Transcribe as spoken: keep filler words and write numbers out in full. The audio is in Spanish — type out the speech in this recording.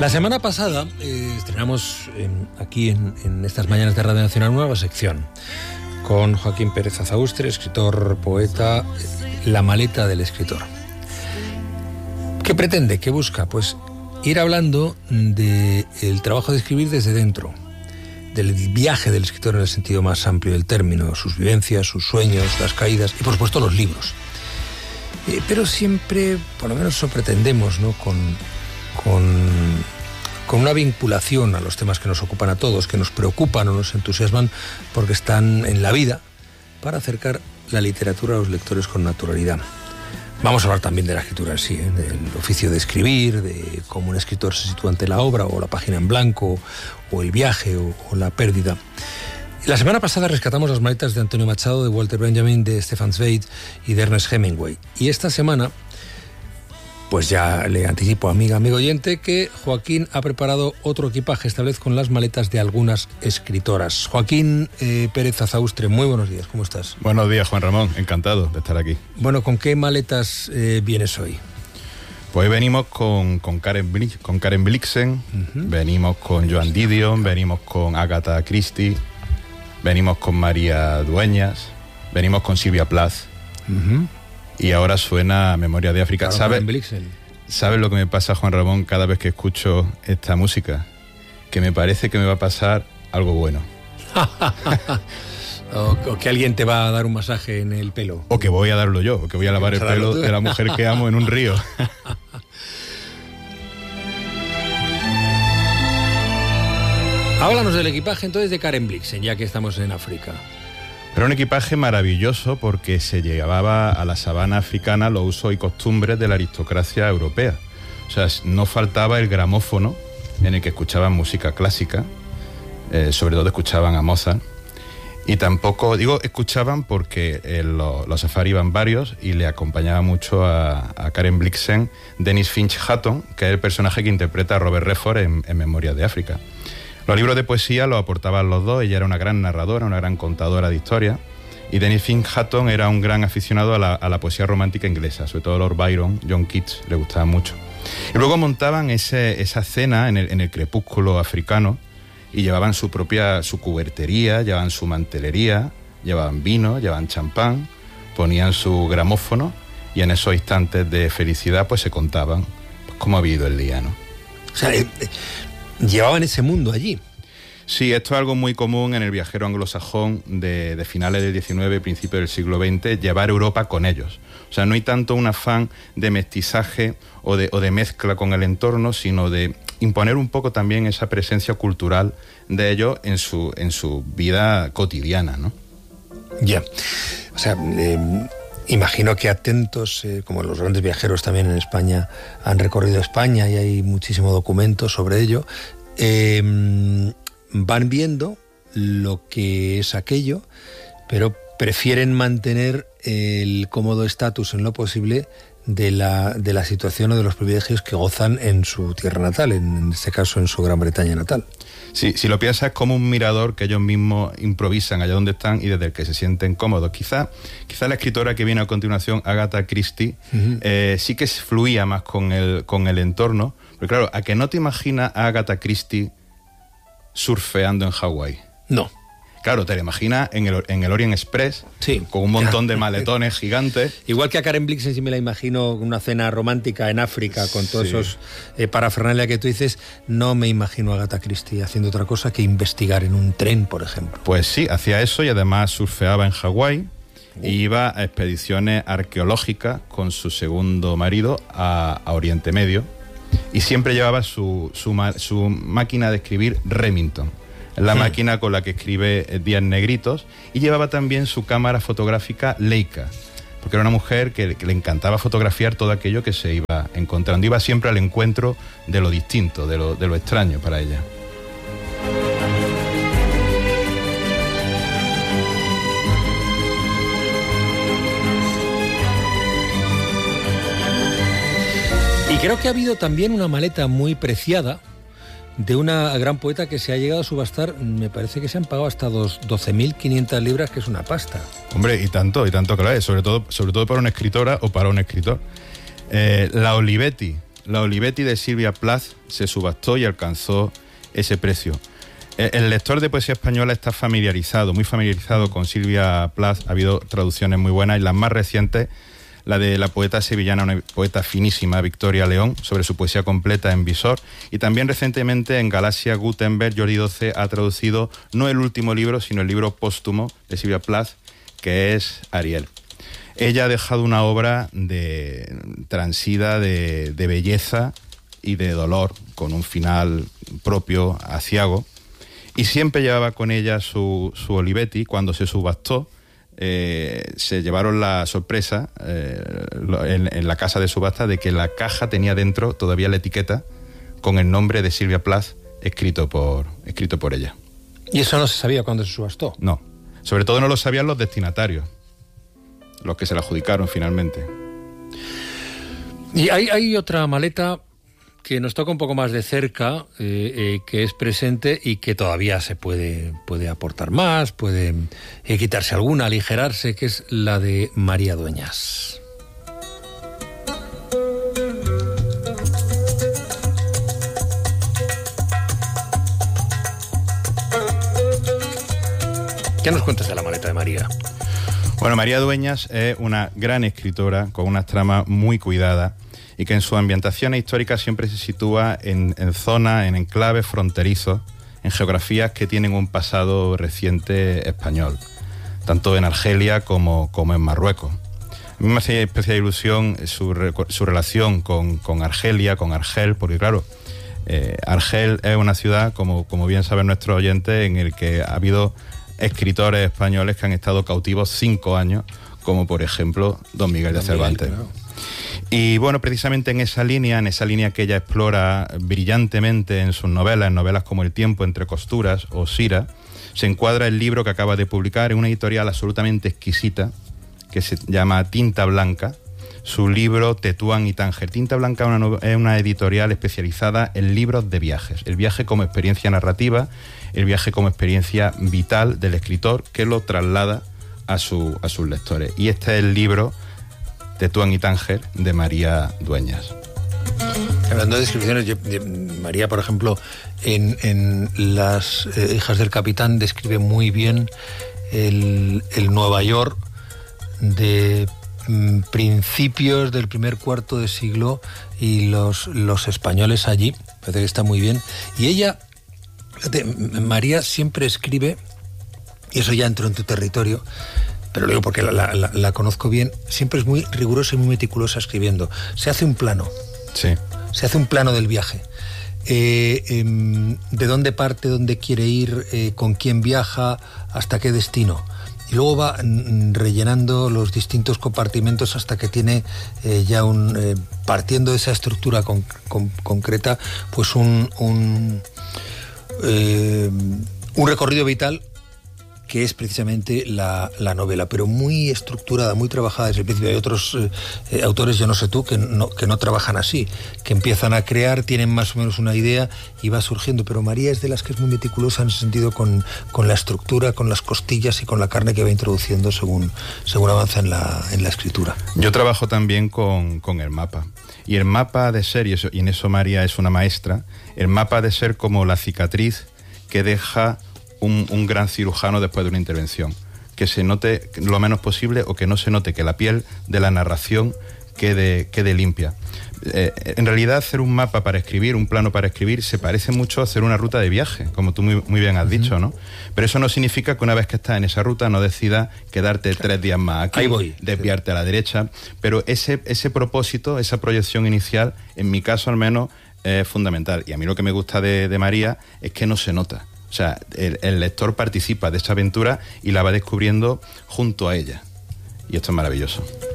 La semana pasada eh, estrenamos eh, aquí en, en estas mañanas de Radio Nacional una nueva sección con Joaquín Pérez Azaustre, escritor, poeta, eh, La maleta del escritor. ¿Qué pretende? ¿Qué busca? Pues ir hablando del trabajo de escribir desde dentro, del viaje del escritor en el sentido más amplio del término, sus vivencias, sus sueños, las caídas y por supuesto los libros. Eh, pero siempre, por lo menos eso pretendemos, ¿no? Con, con, con una vinculación a los temas que nos ocupan a todos, que nos preocupan o nos entusiasman porque están en la vida, para acercar la literatura a los lectores con naturalidad. Vamos a hablar también de la escritura en sí, ¿eh? Del oficio de escribir, de cómo un escritor se sitúa ante la obra, o la página en blanco, o el viaje, o, o la pérdida. La semana pasada rescatamos las maletas de Antonio Machado, de Walter Benjamin, de Stefan Zweig y de Ernest Hemingway. Y esta semana, pues ya le anticipo, amiga, amigo oyente, que Joaquín ha preparado otro equipaje, esta vez con las maletas de algunas escritoras. Joaquín eh, Pérez Azaustre, muy buenos días, ¿cómo estás? Buenos días, Juan Ramón, encantado de estar aquí. Bueno, ¿con qué maletas eh, vienes hoy? Pues hoy venimos con, con, Karen, Bli- con Karen Blixen, uh-huh. venimos con Joan Didion, venimos con Agatha Christie, venimos con María Dueñas, venimos con Silvia Plath. Uh-huh. Y ahora suena Memoria de África. Claro, ¿Sabes ¿Sabes lo que me pasa, Juan Ramón, cada vez que escucho esta música? Que me parece que me va a pasar algo bueno. o, o que alguien te va a dar un masaje en el pelo. O que voy a darlo yo, o que voy a lavar el pelo de la mujer que amo en un río. Háblanos del equipaje entonces de Karen Blixen, ya que estamos en África. Pero un equipaje maravilloso porque se llevaba a la sabana africana los usos y costumbres de la aristocracia europea. O sea, no faltaba el gramófono en el que escuchaban música clásica, eh, sobre todo escuchaban a Mozart. Y tampoco, digo, escuchaban porque eh, lo, los safari iban varios y le acompañaba mucho a, a Karen Blixen Dennis Finch Hatton, que es el personaje que interpreta a Robert Redford en, en Memoria de África. Los libros de poesía los aportaban los dos. Ella era una gran narradora, una gran contadora de historias, y Dennis Finch Hatton era un gran aficionado a la, a la poesía romántica inglesa, sobre todo Lord Byron, John Keats, le gustaba mucho. Y luego montaban ese, esa cena en el, en el crepúsculo africano y llevaban su propia su cubertería, llevaban su mantelería, llevaban vino, llevaban champán, ponían su gramófono y en esos instantes de felicidad pues se contaban pues, cómo había ido el día, ¿no? O sea, eh, eh... llevaban ese mundo allí. Sí, esto es algo muy común en el viajero anglosajón de, de finales del diecinueve y principios del siglo veinte, llevar Europa con ellos. O sea, no hay tanto un afán de mestizaje o de, o de mezcla con el entorno, sino de imponer un poco también esa presencia cultural de ellos en su, en su vida cotidiana, ¿no? Ya. O sea, eh, imagino que atentos, eh, como los grandes viajeros también en España han recorrido España y hay muchísimo documento sobre ello, eh, van viendo lo que es aquello, pero prefieren mantener el cómodo estatus en lo posible de la, de la situación o de los privilegios que gozan en su tierra natal, en este caso en su Gran Bretaña natal. Sí, si lo piensas es como un mirador que ellos mismos improvisan allá donde están y desde el que se sienten cómodos. Quizá, quizá la escritora que viene a continuación, Agatha Christie, uh-huh. eh, sí que fluía más con el, con el entorno, pero claro, ¿a que no te imaginas a Agatha Christie surfeando en Hawái? No. Claro, te la imaginas en el, en el Orient Express, sí, con un montón de maletones gigantes. Igual que a Karen Blixen sí me la imagino una cena romántica en África, con todos sí. esos eh, parafernalia que tú dices, no me imagino a Agatha Christie haciendo otra cosa que investigar en un tren, por ejemplo. Pues sí, hacía eso y además surfeaba en Hawái uh. y iba a expediciones arqueológicas con su segundo marido a, a Oriente Medio y siempre llevaba su, su, su máquina de escribir Remington, la sí. máquina con la que escribe Días Negritos, y llevaba también su cámara fotográfica Leica, porque era una mujer que, que le encantaba fotografiar todo aquello que se iba encontrando, iba siempre al encuentro de lo distinto, de lo, de lo extraño para ella. Y creo que ha habido también una maleta muy preciada de una gran poeta que se ha llegado a subastar, me parece que se han pagado hasta doce mil quinientas libras, que es una pasta. Hombre, y tanto, y tanto que lo es, sobre todo, sobre todo para una escritora o para un escritor. Eh, la Olivetti, La Olivetti de Silvia Plath se subastó y alcanzó ese precio. El lector de poesía española está familiarizado, muy familiarizado con Silvia Plath. Ha habido traducciones muy buenas y las más recientes, la de la poeta sevillana, una poeta finísima, Victoria León, sobre su poesía completa en Visor. Y también recientemente en Galaxia Gutenberg, Jordi doce ha traducido no el último libro, sino el libro póstumo de Silvia Plath, que es Ariel. Ella ha dejado una obra de, transida de, de belleza y de dolor, con un final propio, aciago. Y siempre llevaba con ella su, su Olivetti. Cuando se subastó, eh, se llevaron la sorpresa eh, en, en la casa de subasta de que la caja tenía dentro todavía la etiqueta con el nombre de Silvia Plath escrito por, escrito por ella. ¿Y eso no se sabía cuando se subastó? No. Sobre todo no lo sabían los destinatarios, los que se la adjudicaron finalmente. Y hay, hay otra maleta que nos toca un poco más de cerca, eh, eh, que es presente y que todavía se puede, puede aportar más, puede eh, quitarse alguna, aligerarse, que es la de María Dueñas. ¿Qué nos cuentas de la maleta de María? Bueno, María Dueñas es una gran escritora con unas tramas muy cuidadas y que en sus ambientaciones históricas siempre se sitúa en, en zonas, en enclaves fronterizos, en geografías que tienen un pasado reciente español, tanto en Argelia como, como en Marruecos. A mí me hace especial ilusión su, su relación con, con Argelia, con Argel, porque claro, eh, Argel es una ciudad, como, como bien saben nuestros oyentes, en el que ha habido escritores españoles que han estado cautivos cinco años, como por ejemplo Don Miguel de Cervantes. Y bueno, precisamente en esa línea, en esa línea que ella explora brillantemente en sus novelas, en novelas como El tiempo entre costuras o Sira, se encuadra el libro que acaba de publicar en una editorial absolutamente exquisita que se llama Tinta Blanca, su libro Tetuán y Tánger. Tinta Blanca es una, es una editorial especializada en libros de viajes, el viaje como experiencia narrativa, el viaje como experiencia vital del escritor que lo traslada a, su, a sus lectores. Y este es el libro Tetuán y Tánger de María Dueñas. Hablando de descripciones, yo, de María, por ejemplo, en, en Las eh, hijas del capitán describe muy bien el, el Nueva York de mm, principios del primer cuarto de siglo y los, los españoles allí, parece que está muy bien. Y ella, fíjate, María siempre escribe, y eso ya entró en tu territorio, pero lo digo porque la, la, la conozco bien, siempre es muy rigurosa y muy meticulosa escribiendo. Se hace un plano. Sí. Se hace un plano del viaje. Eh, eh, de dónde parte, dónde quiere ir, eh, con quién viaja, hasta qué destino. Y luego va mm, rellenando los distintos compartimentos hasta que tiene eh, ya un... Eh, partiendo de esa estructura con, con, concreta, pues un... un, eh, un recorrido vital que es precisamente la, la novela, pero muy estructurada, muy trabajada desde el principio. Hay otros eh, autores, yo no sé tú, que no, que no trabajan así, que empiezan a crear, tienen más o menos una idea y va surgiendo, pero María es de las que es muy meticulosa en ese sentido con, con la estructura, con las costillas y con la carne que va introduciendo según, según avanza en la, en la escritura. Yo trabajo también con, con el mapa, y el mapa ha de ser, y, eso, y en eso María es una maestra, el mapa ha de ser como la cicatriz que deja Un, un gran cirujano después de una intervención, que se note lo menos posible o que no se note, que la piel de la narración quede, quede limpia. Eh, en realidad hacer un mapa para escribir, un plano para escribir, se parece mucho a hacer una ruta de viaje, como tú muy, muy bien has dicho, ¿no? Pero eso no significa que una vez que estás en esa ruta no decidas quedarte tres días más aquí, ahí voy, desviarte a la derecha, pero ese, ese propósito, esa proyección inicial, en mi caso al menos, es fundamental. Y a mí lo que me gusta de, de María es que no se nota. O sea, el, el lector participa de esta aventura y la va descubriendo junto a ella. Y esto es maravilloso.